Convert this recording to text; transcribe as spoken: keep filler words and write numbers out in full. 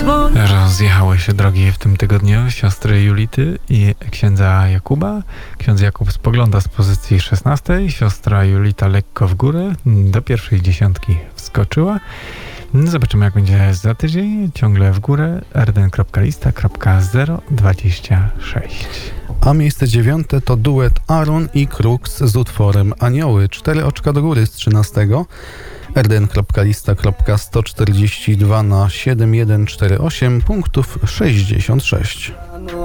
dzwoni. Rozjechały się drogi w tym tygodniu siostry Julity i księdza Jakuba. Ksiądz Jakub spogląda z pozycji szesnastej, siostra Julita lekko w górę, do pierwszej dziesiątki wskoczyła. Zobaczymy, jak będzie za tydzień. Ciągle w górę. erden kropka lista kropka zero dwadzieścia sześć. A miejsce dziewiąte to duet Aaron i Crux z utworem Anioły. Cztery oczka do góry z trzynastego. erden kropka lista kropka sto czterdzieści dwa na siedem jeden cztery osiem punktów sześćdziesiąt sześć.